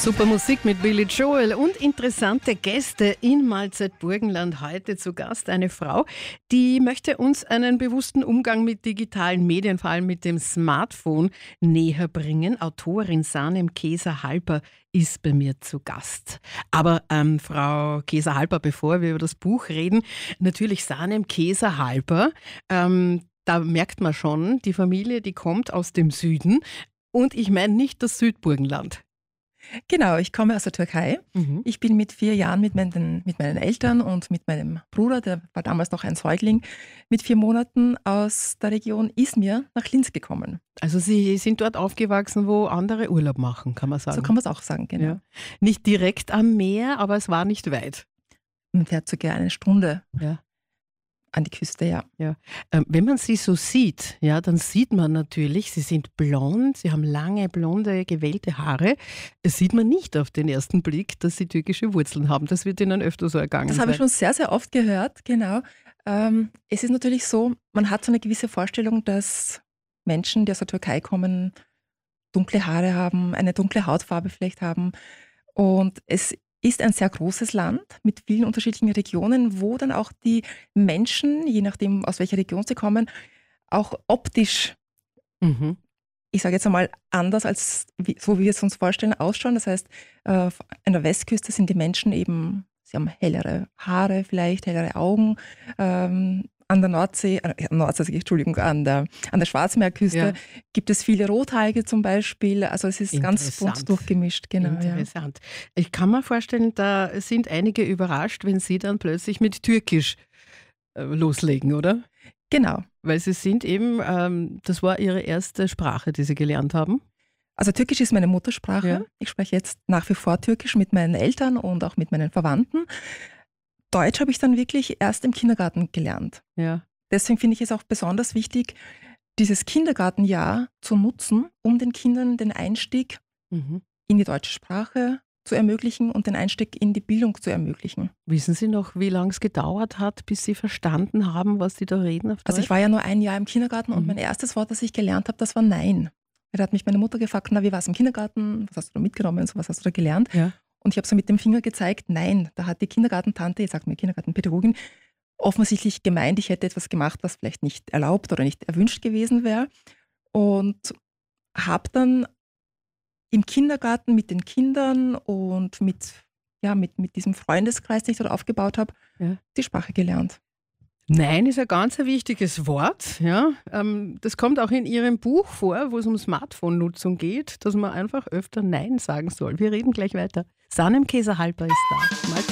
Super Musik mit Billy Joel und interessante Gäste in Mahlzeit-Burgenland. Heute zu Gast eine Frau, die möchte uns einen bewussten Umgang mit digitalen Medien, vor allem mit dem Smartphone, näher bringen. Autorin Sanem Keser-Halper ist bei mir zu Gast. Aber Frau Keser-Halper, bevor wir über das Buch reden, natürlich Sanem Keser-Halper. Da merkt man schon, die Familie, die kommt aus dem Süden. Und ich meine nicht das Südburgenland. Genau, ich komme aus der Türkei. Ich bin mit 4 Jahren mit meinen Eltern und mit meinem Bruder, der war damals noch ein Säugling, mit 4 Monaten aus der Region Izmir nach Linz gekommen. Also Sie sind dort aufgewachsen, wo andere Urlaub machen, kann man sagen. So kann man es auch sagen, genau. Ja. Nicht direkt am Meer, aber es war nicht weit. Man fährt sogar eine Stunde an die Küste, ja. Wenn man sie so sieht, ja, dann sieht man natürlich, sie sind blond, sie haben lange, blonde, gewellte Haare. Das sieht man nicht auf den ersten Blick, dass sie türkische Wurzeln haben. Das wird Ihnen öfter so ergangen sein. Das habe ich schon sehr, sehr oft gehört, genau. Es ist natürlich so, man hat so eine gewisse Vorstellung, dass Menschen, die aus der Türkei kommen, dunkle Haare haben, eine dunkle Hautfarbe vielleicht haben. Und es ist ein sehr großes Land mit vielen unterschiedlichen Regionen, wo dann auch die Menschen, je nachdem aus welcher Region sie kommen, auch optisch, ich sage jetzt einmal, anders als so wie wir es uns vorstellen, ausschauen. Das heißt, an der Westküste sind die Menschen eben, sie haben hellere Haare vielleicht, hellere Augen. An der Nordsee, an der Schwarzmeerküste gibt es viele Rothaarige zum Beispiel. Also es ist ganz bunt durchgemischt. Genau, interessant. Ja. Ich kann mir vorstellen, da sind einige überrascht, wenn Sie dann plötzlich mit Türkisch loslegen, oder? Genau. Weil Sie sind eben, das war Ihre erste Sprache, die Sie gelernt haben? Also Türkisch ist meine Muttersprache. Ja. Ich spreche jetzt nach wie vor Türkisch mit meinen Eltern und auch mit meinen Verwandten. Deutsch habe ich dann wirklich erst im Kindergarten gelernt. Ja. Deswegen finde ich es auch besonders wichtig, dieses Kindergartenjahr zu nutzen, um den Kindern den Einstieg in die deutsche Sprache zu ermöglichen und den Einstieg in die Bildung zu ermöglichen. Wissen Sie noch, wie lange es gedauert hat, bis Sie verstanden haben, was Sie da reden auf Deutsch? Also ich war ja nur 1 Jahr im Kindergarten und mein erstes Wort, das ich gelernt habe, das war Nein. Da hat mich meine Mutter gefragt, na, wie war es im Kindergarten? Was hast du da mitgenommen? So, was hast du da gelernt? Ja. Und ich habe so mit dem Finger gezeigt, nein, da hat die Kindergartentante, ich sage mir Kindergartenpädagogin, offensichtlich gemeint, ich hätte etwas gemacht, was vielleicht nicht erlaubt oder nicht erwünscht gewesen wäre. Und habe dann im Kindergarten mit den Kindern und mit diesem Freundeskreis, den ich dort aufgebaut habe, die Sprache gelernt. Nein ist ein ganz wichtiges Wort. Ja. Das kommt auch in Ihrem Buch vor, wo es um Smartphone-Nutzung geht, dass man einfach öfter Nein sagen soll. Wir reden gleich weiter. Sanem Keser-Halper ist da.